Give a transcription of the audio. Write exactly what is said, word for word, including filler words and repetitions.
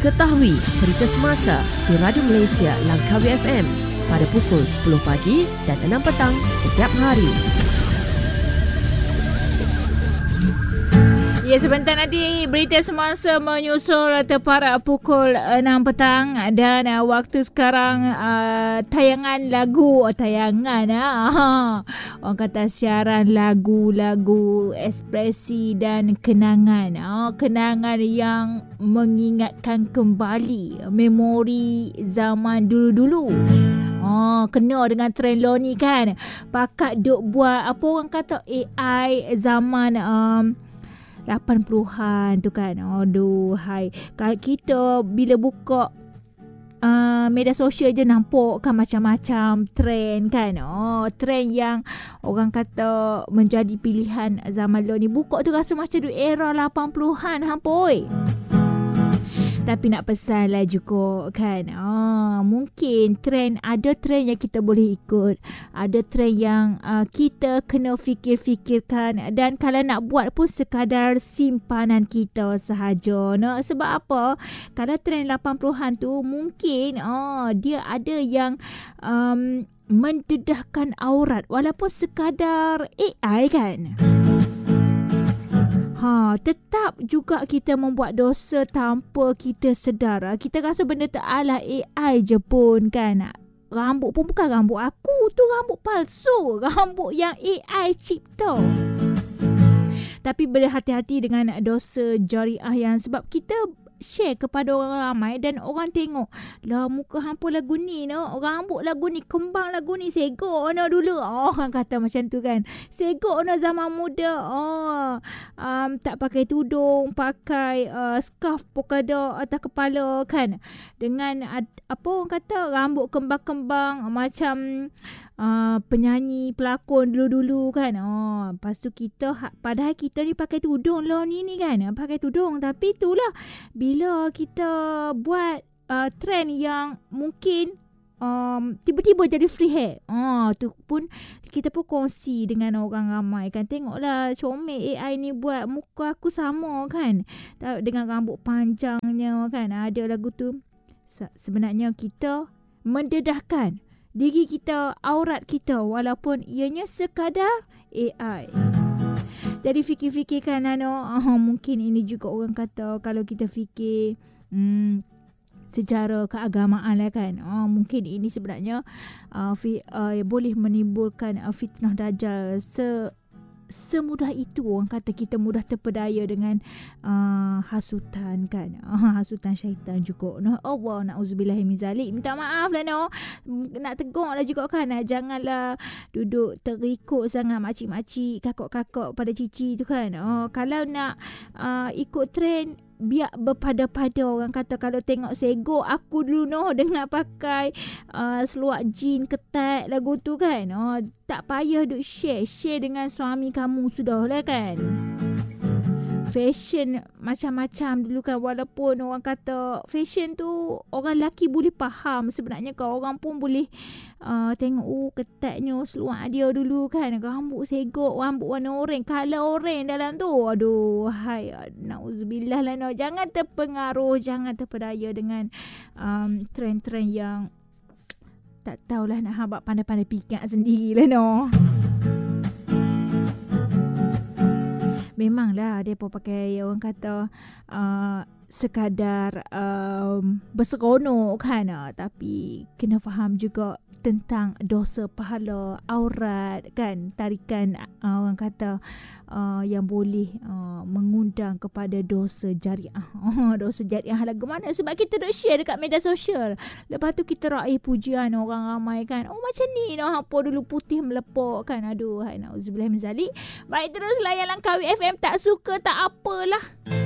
Ketahui berita semasa di Radio Malaysia Langkawi F M pada pukul sepuluh pagi dan enam petang setiap hari. Ya, sebentar nanti berita semasa menyusul tepat pukul enam petang dan uh, waktu sekarang uh, tayangan lagu, oh, tayangan ah. Orang kata siaran lagu-lagu ekspresi dan kenangan. Oh, kenangan yang mengingatkan kembali memori zaman dulu-dulu. Oh, kena dengan trend lo ni kan. Pakat duk buat apa orang kata A I zaman um, lapan puluhan tu kan. Aduh, hai. Kalau kita bila buka uh, media sosial je nampak kan macam-macam trend kan. Oh, trend yang orang kata menjadi pilihan zaman lo ni. Buka tu rasa macam du era lapan puluhan hampoi. Tapi nak pesan lah juga kan. Ah, mungkin trend, ada trend yang kita boleh ikut. Ada trend yang uh, kita kena fikir-fikirkan. Dan kalau nak buat pun sekadar simpanan kita sahaja. No? Sebab apa? Kalau trend lapan puluhan tu mungkin ah, dia ada yang um, mendedahkan aurat. Walaupun sekadar A I kan. Ha, tetap juga kita membuat dosa tanpa kita sedar. Kita rasa benda tu ala A I je pun kan. Rambut pun bukan rambut aku, tu rambut palsu, rambut yang A I cipta. Tapi berhati-hati dengan dosa jariah yang sebab kita share kepada orang ramai dan orang tengok lah muka hampa lagu ni no, rambut lagu ni, kembang lagu ni segok no dulu. Oh, orang kata macam tu kan, segok no zaman muda. Oh, um, tak pakai tudung, pakai uh, scarf polkadot atas kepala kan, dengan uh, apa orang kata rambut kembang-kembang macam Uh, penyanyi pelakon dulu-dulu kan. Oh, lepas tu kita ha, padahal kita ni pakai tudung lah ni ni kan, pakai tudung. Tapi itulah bila kita buat uh, trend yang mungkin um, tiba-tiba jadi free hair. Oh, tu pun kita pun kongsi dengan orang ramai kan. Tengoklah comel A I ni buat muka aku sama kan, dengan rambut panjangnya kan. Ada lagu tu. Sebenarnya kita mendedahkan diri kita, aurat kita, walaupun ianya sekadar A I. Jadi fikir-fikirkan ano, oh, mungkin ini juga orang kata kalau kita fikir hmm, secara keagamaan lah kan. Oh, mungkin ini sebenarnya uh, fi, uh, boleh menimbulkan uh, fitnah dajjal. Se Semudah itu orang kata kita mudah terpedaya dengan uh, hasutan kan. Uh, hasutan syaitan juga. No, Allah na'udzubillah min zalik. Minta maaf lah no. Nak tegur lah juga kan. Janganlah duduk terikut sangat makcik-makcik, kakak-kakak pada cici tu kan. Uh, kalau nak uh, ikut trend, biar berpada-pada. Orang kata kalau tengok segok aku dulu no dengan pakai uh, seluar jean ketat lagu tu kan. Oh, tak payah duk share. Share dengan suami kamu sudah lah kan. Fashion macam-macam dulu kan. Walaupun orang kata fashion tu orang lelaki boleh faham. Sebenarnya kalau orang pun boleh uh, tengok oh ketatnya seluar dia dulu kan. Rambut segok, rambut warna oranye, color oranye dalam tu. Aduh, hai, na'udzubillah lah no. Jangan terpengaruh, jangan terpedaya dengan um, trend-trend yang tak tahulah nak habak pandai-pandai fikir sendiri lah no. Memanglah dia pun pakai orang kata uh, sekadar um, berseronok kan. Uh, tapi kena faham juga tentang dosa pahala aurat kan. Tarikan uh, orang kata uh, yang boleh uh, mengundang kepada dosa jariah. Oh, dosa jariah lagu mana? Sebab kita duk share dekat media sosial. Lepas tu kita raih pujian orang ramai kan. Oh macam ni no, apa dulu putih melepok kan. Aduh, hai na'udzubillah min zalik. Baik, terus layan Langkawi F M. Tak suka tak apalah.